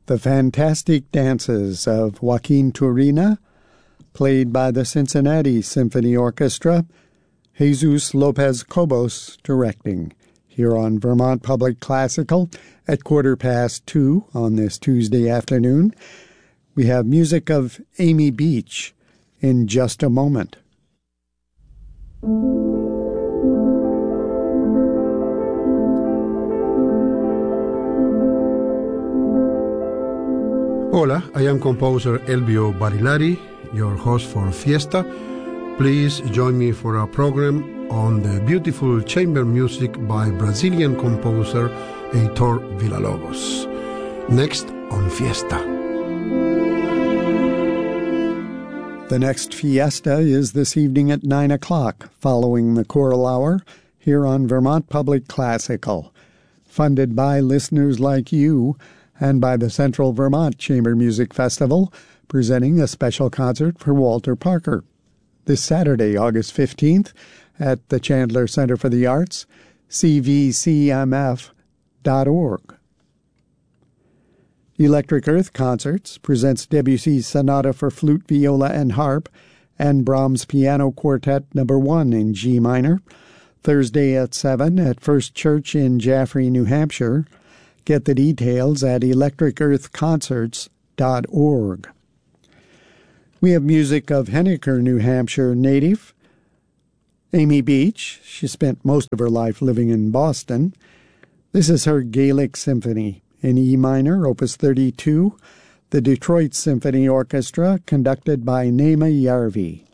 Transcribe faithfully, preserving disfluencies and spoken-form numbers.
The Fantastic Dances of Joaquin Turina, played by the Cincinnati Symphony Orchestra, Jesus Lopez Cobos directing, here on Vermont Public Classical at quarter past two on this Tuesday afternoon. We have music of Amy Beach in just a moment. Hola, I am composer Elvio Barilari, your host for Fiesta. Please join me for a program on the beautiful chamber music by Brazilian composer Heitor Villa-Lobos. Next on Fiesta. The next Fiesta is this evening at nine o'clock, following the choral hour, here on Vermont Public Classical, funded by listeners like you and by the Central Vermont Chamber Music Festival, presenting a special concert for Walter Parker. This Saturday, August fifteenth, at the Chandler Center for the Arts, c v c m f dot org. Electric Earth Concerts presents Debussy's Sonata for Flute, Viola, and Harp, and Brahms' Piano Quartet Number one in G minor, Thursday at seven at First Church in Jaffrey, New Hampshire. Get the details at electric earth concerts dot org. We have music of Henniker, New Hampshire native Amy Beach. She spent most of her life living in Boston. This is her Gaelic Symphony in E minor, Opus thirty-two, the Detroit Symphony Orchestra, conducted by Naima Yarvi.